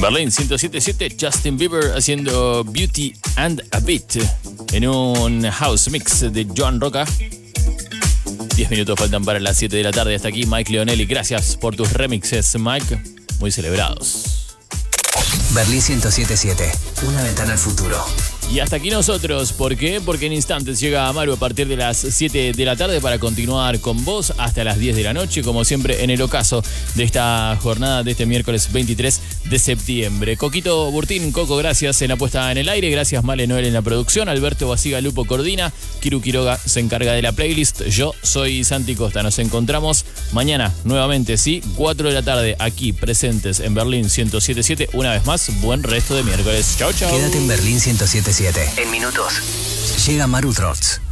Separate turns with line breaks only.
Berlín 107.7, Justin Bieber haciendo Beauty and a Beat en un house mix de Joan Roca. 10 minutos faltan para las 7 de la tarde. Hasta aquí Mike Leonelli. Gracias por tus remixes, Mike. Muy celebrados.
Berlín 107.7, una ventana al futuro.
Y hasta aquí nosotros. ¿Por qué? Porque en instantes llega Amaru a partir de las 7 de la tarde para continuar con vos hasta las 10 de la noche, como siempre en el ocaso de esta jornada de este miércoles 23 de septiembre. Coquito Burtín, Coco, gracias en la puesta en el aire. Gracias Male Noel en la producción. Alberto Basigalupo coordina. Kiru Quiroga se encarga de la playlist. Yo soy Santi Costa. Nos encontramos mañana nuevamente, sí, 4 de la tarde aquí presentes en Berlín 107.7. Una vez más, buen resto de miércoles. Chau, chau.
Quédate en Berlín 107.7. En minutos llega Maru Trots.